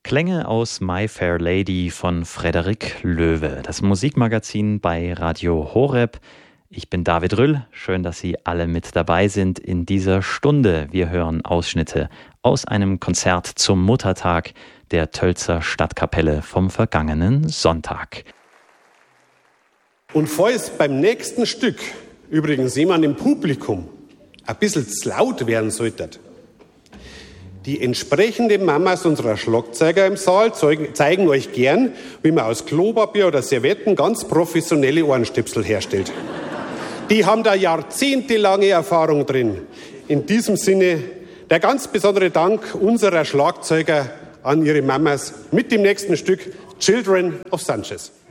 Klänge aus My Fair Lady von Frederik Löwe, das Musikmagazin bei Radio Horeb. Ich bin David Rüll, schön, dass Sie alle mit dabei sind in dieser Stunde. Wir hören Ausschnitte aus einem Konzert zum Muttertag der Tölzer Stadtkapelle vom vergangenen Sonntag. Und falls beim nächsten Stück übrigens jemand im Publikum ein bisschen zu laut werden sollte, die entsprechenden Mamas unserer Schlagzeuger im Saal zeigen euch gern, wie man aus Klopapier oder Servietten ganz professionelle Ohrenstöpsel herstellt. Die haben da jahrzehntelange Erfahrung drin. In diesem Sinne der ganz besondere Dank unserer Schlagzeuger an ihre Mamas mit dem nächsten Stück Children of Sanchez.